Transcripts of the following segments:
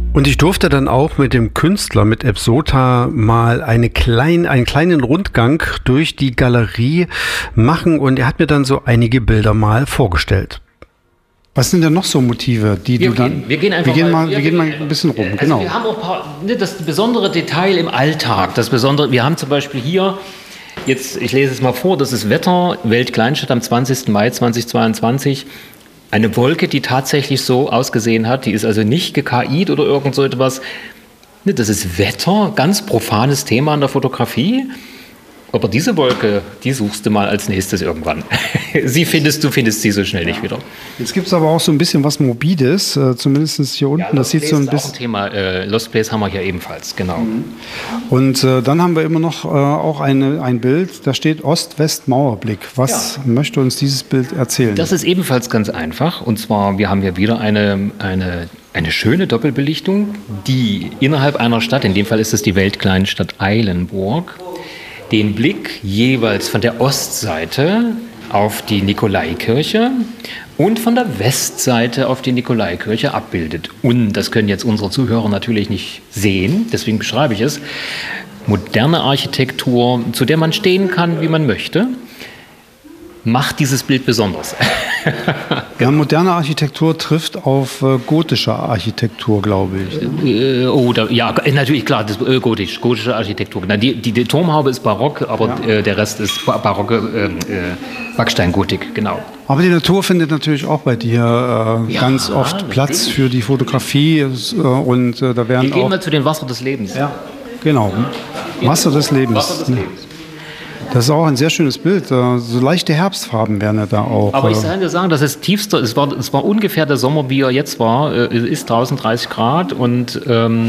Und ich durfte dann auch mit dem Künstler, mit Epsota, mal einen kleinen Rundgang durch die Galerie machen und er hat mir dann so einige Bilder mal vorgestellt. Was sind denn noch so Motive, die wir gehen mal ein bisschen rum. Also genau. Wir haben auch ein paar, das besondere Detail im Alltag. Wir haben zum Beispiel hier, jetzt, ich lese es mal vor, das ist Wetter, Weltkleinstadt am 20. Mai 2022. Eine Wolke, die tatsächlich so ausgesehen hat, die ist also nicht geKI't oder irgend so etwas. Das ist Wetter, ganz profanes Thema in der Fotografie. Aber diese Wolke, die suchst du mal als nächstes irgendwann. Du findest sie so schnell nicht wieder. Jetzt gibt es aber auch so ein bisschen was Mobiles, zumindest hier unten. Ja, das sieht so ein bisschen. Auch ein Thema. Lost Place haben wir hier ebenfalls, genau. Und dann haben wir immer noch auch ein Bild, da steht Ost-West-Mauerblick. Was möchte uns dieses Bild erzählen? Das ist ebenfalls ganz einfach. Und zwar, wir haben hier wieder eine schöne Doppelbelichtung, die innerhalb einer Stadt, in dem Fall ist es die Weltkleinstadt Eilenburg, den Blick jeweils von der Ostseite auf die Nikolaikirche und von der Westseite auf die Nikolaikirche abbildet. Und das können jetzt unsere Zuhörer natürlich nicht sehen, deswegen beschreibe ich es. Moderne Architektur, zu der man stehen kann, wie man möchte, macht dieses Bild besonders. Ja, moderne Architektur trifft auf gotische Architektur, glaube ich. Natürlich, klar, gotische Architektur. Die Turmhaube ist barock, aber der Rest ist barocke Backsteingotik, genau. Aber die Natur findet natürlich auch bei dir ganz oft Platz für die Fotografie und da werden Wir gehen mal zu den Wasser des Lebens. Ja, genau. Wasser des Lebens. Das ist auch ein sehr schönes Bild. So leichte Herbstfarben werden ja da auch. Aber ich kann dir sagen, das ist tiefster. Es war ungefähr der Sommer, wie er jetzt war. Es ist draußen 30 Grad und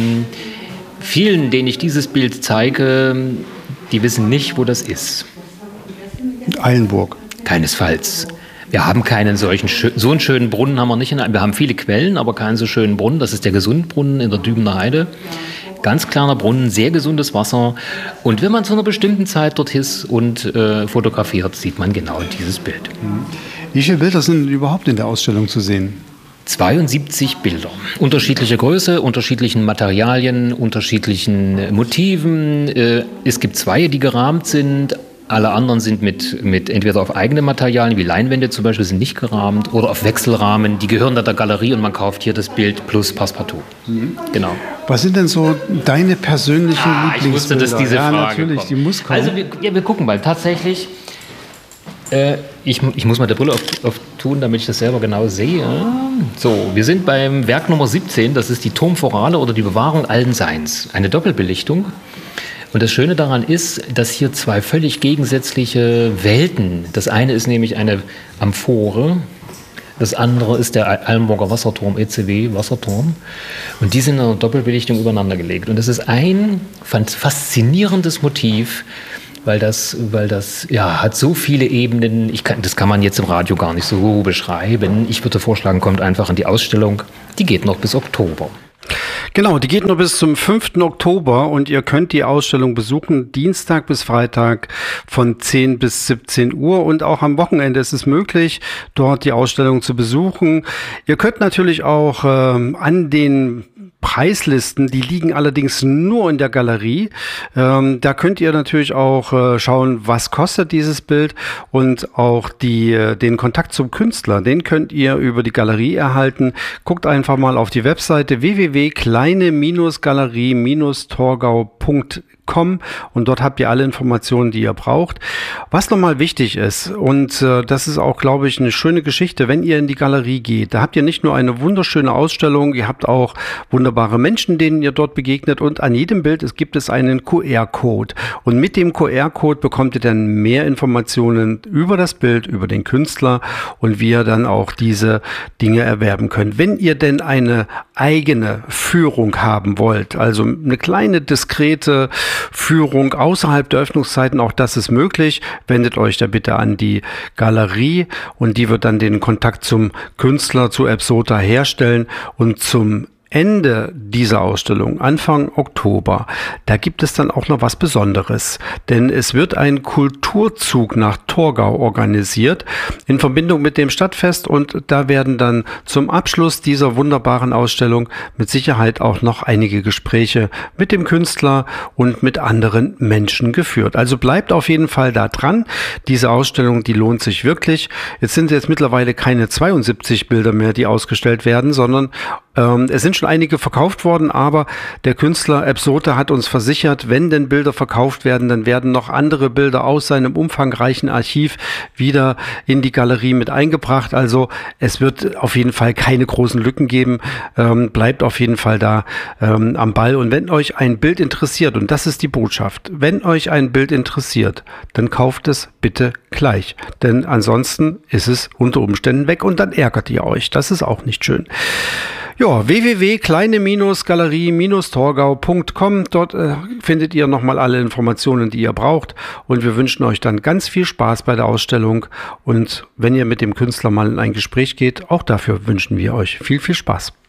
vielen, denen ich dieses Bild zeige, die wissen nicht, wo das ist. Eilenburg. Keinesfalls. Wir haben keinen so einen schönen Brunnen haben wir nicht. Wir haben viele Quellen, aber keinen so schönen Brunnen. Das ist der Gesundbrunnen in der Dübener Heide. Ganz kleiner Brunnen, sehr gesundes Wasser. Und wenn man zu einer bestimmten Zeit dort ist und fotografiert, sieht man genau dieses Bild. Wie viele Bilder sind überhaupt in der Ausstellung zu sehen? 72 Bilder. Unterschiedliche Größe, unterschiedlichen Materialien, unterschiedlichen Motiven. Es gibt 2, die gerahmt sind. Alle anderen sind mit entweder auf eigene Materialien, wie Leinwände zum Beispiel, sind nicht gerahmt, oder auf Wechselrahmen. Die gehören dann der Galerie und man kauft hier das Bild plus Passepartout. Genau. Was sind denn so deine persönlichen Lieblingsbilder? Ich wusste, dass diese Frage natürlich, kommt. Die muss kommen. Also wir gucken mal. Tatsächlich, ich muss mal die Brille auf tun, damit ich das selber genau sehe. So, wir sind beim Werk Nummer 17. Das ist die Turmforale oder die Bewahrung allen Seins. Eine Doppelbelichtung. Und das Schöne daran ist, dass hier 2 völlig gegensätzliche Welten. Das eine ist nämlich eine Amphore, das andere ist der Eilenburger Wasserturm, ECW Wasserturm. Und die sind in einer Doppelbelichtung übereinander gelegt. Und das ist ein faszinierendes Motiv, weil das hat so viele Ebenen. Das kann man jetzt im Radio gar nicht so beschreiben. Ich würde vorschlagen, kommt einfach in die Ausstellung. Die geht noch bis Oktober. Genau, die geht nur bis zum 5. Oktober und ihr könnt die Ausstellung besuchen, Dienstag bis Freitag von 10 bis 17 Uhr und auch am Wochenende ist es möglich, dort die Ausstellung zu besuchen. Ihr könnt natürlich auch an den Preislisten, die liegen allerdings nur in der Galerie. Da könnt ihr natürlich auch schauen, was kostet dieses Bild und auch den Kontakt zum Künstler, den könnt ihr über die Galerie erhalten. Guckt einfach mal auf die Webseite www.kleine-galerie-torgau.com und dort habt ihr alle Informationen, die ihr braucht. Was nochmal wichtig ist, und das ist auch, glaube ich, eine schöne Geschichte, wenn ihr in die Galerie geht, da habt ihr nicht nur eine wunderschöne Ausstellung, ihr habt auch wunderbare Menschen, denen ihr dort begegnet und an jedem Bild gibt es einen QR-Code und mit dem QR-Code bekommt ihr dann mehr Informationen über das Bild, über den Künstler und wie ihr dann auch diese Dinge erwerben könnt. Wenn ihr denn eine eigene Führung haben wollt, also eine kleine, diskrete Führung außerhalb der Öffnungszeiten, auch das ist möglich. Wendet euch da bitte an die Galerie und die wird dann den Kontakt zum Künstler, zu Epsota herstellen und zum Ende dieser Ausstellung, Anfang Oktober, da gibt es dann auch noch was Besonderes, denn es wird ein Kulturzug nach Torgau organisiert in Verbindung mit dem Stadtfest und da werden dann zum Abschluss dieser wunderbaren Ausstellung mit Sicherheit auch noch einige Gespräche mit dem Künstler und mit anderen Menschen geführt. Also bleibt auf jeden Fall da dran. Diese Ausstellung, die lohnt sich wirklich. Jetzt sind jetzt mittlerweile keine 72 Bilder mehr, die ausgestellt werden, sondern es sind schon einige verkauft worden, aber der Künstler Ebsote hat uns versichert, wenn denn Bilder verkauft werden, dann werden noch andere Bilder aus seinem umfangreichen Archiv wieder in die Galerie mit eingebracht. Also es wird auf jeden Fall keine großen Lücken geben. Bleibt auf jeden Fall da am Ball. Und wenn euch ein Bild interessiert, und das ist die Botschaft, wenn euch ein Bild interessiert, dann kauft es bitte gleich. Denn ansonsten ist es unter Umständen weg und dann ärgert ihr euch. Das ist auch nicht schön. Ja, www.kleine-galerie-torgau.com. Dort findet ihr nochmal alle Informationen, die ihr braucht. Und wir wünschen euch dann ganz viel Spaß bei der Ausstellung. Und wenn ihr mit dem Künstler mal in ein Gespräch geht, auch dafür wünschen wir euch viel, viel Spaß.